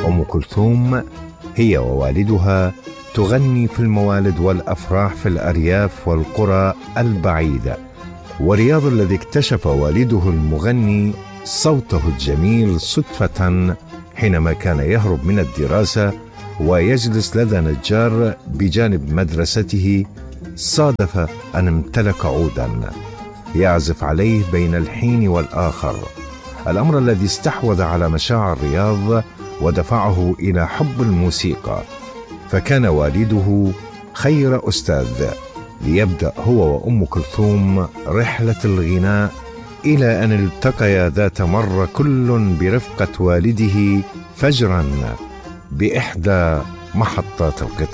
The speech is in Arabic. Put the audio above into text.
أم كلثوم هي ووالدها تغني في الموالد والأفراح في الأرياف والقرى البعيدة. ورياض الذي اكتشف والده المغني صوته الجميل صدفة حينما كان يهرب من الدراسة ويجلس لدى نجار بجانب مدرسته، صادف أن امتلك عودا يعزف عليه بين الحين والآخر، الأمر الذي استحوذ على مشاعر رياض ودفعه إلى حب الموسيقى. فكان والده خير أستاذ ليبدأ هو وأم كلثوم رحلة الغناء، إلى أن التقيا ذات مرة كل برفقة والده فجرا بإحدى محطات القطار.